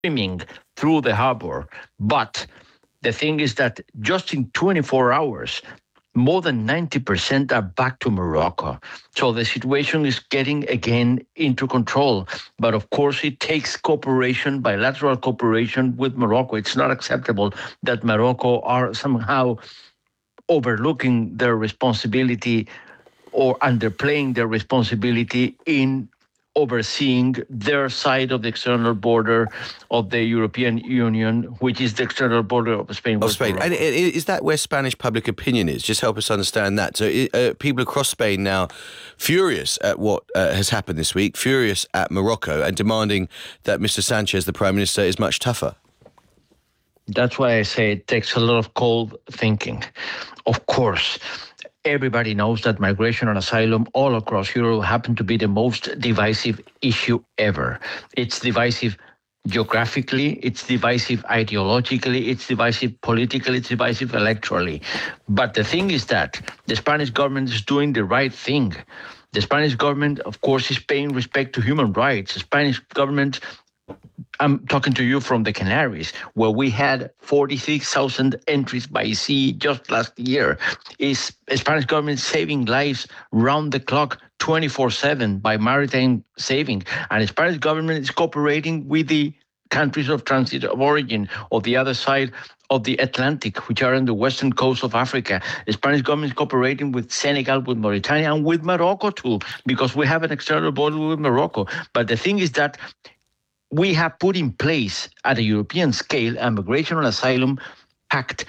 streaming through the harbor. But the thing is that just in 24 hours, more than 90% are back to Morocco. So the situation is getting again into control. But of course, it takes cooperation, bilateral cooperation with Morocco. It's not acceptable that Morocco are somehow overlooking their responsibility or underplaying their responsibility in overseeing their side of the external border of the European Union, which is the external border of Spain Of with Spain. And Morocco. is that where Spanish public opinion is? Just help us understand that. So people across Spain now furious at what has happened this week, furious at Morocco and demanding that Mr. Sanchez, the Prime Minister, is much tougher. That's why I say it takes a lot of cold thinking. Of course, everybody knows that migration and asylum all across Europe happen to be the most divisive issue ever. It's divisive geographically, it's divisive ideologically, it's divisive politically, it's divisive electorally. But the thing is that the Spanish government is doing the right thing. The Spanish government, of course, is paying respect to human rights. The Spanish government, I'm talking to you from the Canaries, where we had 46,000 entries by sea just last year. Is Spanish government saving lives round the clock, 24/7 by maritime saving, and the Spanish government is cooperating with the countries of transit of origin of the other side of the Atlantic, which are on the western coast of Africa. The Spanish government is cooperating with Senegal, with Mauritania, and with Morocco too, because we have an external border with Morocco. But the thing is that we have put in place at a European scale a migration and asylum pact